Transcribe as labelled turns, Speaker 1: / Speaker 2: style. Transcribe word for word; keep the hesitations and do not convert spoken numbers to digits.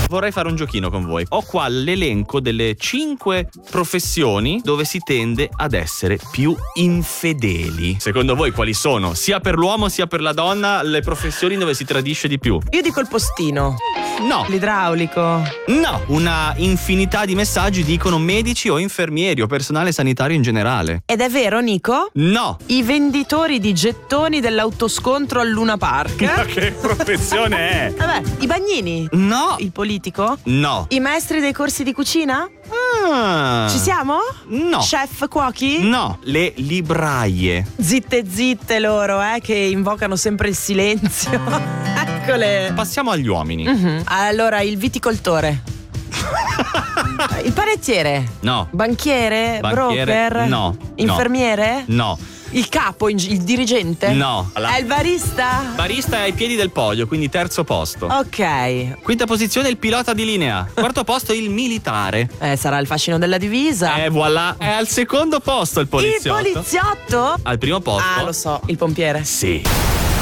Speaker 1: Vorrei fare un giochino con voi. Ho qua l'elenco delle cinque professioni dove si tende ad essere più infedeli. Secondo voi quali sono? Sia per l'uomo sia per la donna, le professioni dove si tradisce di più?
Speaker 2: Io dico il postino.
Speaker 1: No.
Speaker 2: L'idraulico.
Speaker 1: No. Una infinità di messaggi dicono medici o infermieri o personale sanitario in generale.
Speaker 2: Ed è vero, Nico?
Speaker 1: No.
Speaker 2: I venditori di gettoni dell'autoscontro al Luna Park.
Speaker 1: Ma che professione è?
Speaker 2: Vabbè, i bagnini.
Speaker 1: No.
Speaker 2: Il politico?
Speaker 1: No.
Speaker 2: I maestri dei corsi di cucina?
Speaker 1: Ah.
Speaker 2: Ci siamo?
Speaker 1: No.
Speaker 2: Chef cuochi?
Speaker 1: No. Le libraie.
Speaker 2: Zitte zitte loro, eh, che invocano sempre il silenzio. Eccole.
Speaker 1: Passiamo agli uomini.
Speaker 2: Mm-hmm. Allora, il viticoltore. Il panettiere.
Speaker 1: No.
Speaker 2: Banchiere?
Speaker 1: Banchiere?
Speaker 2: Broker?
Speaker 1: No.
Speaker 2: Infermiere?
Speaker 1: No.
Speaker 2: Il capo, il dirigente?
Speaker 1: No.
Speaker 2: È il barista?
Speaker 1: Barista è ai piedi del podio, quindi terzo posto.
Speaker 2: Ok.
Speaker 1: Quinta posizione il pilota di linea. Quarto posto il militare.
Speaker 2: Eh, sarà il fascino della divisa.
Speaker 1: Eh, voilà. È al secondo posto il poliziotto.
Speaker 2: Il poliziotto?
Speaker 1: Al primo posto.
Speaker 2: Ah, lo so, il pompiere.
Speaker 1: Sì.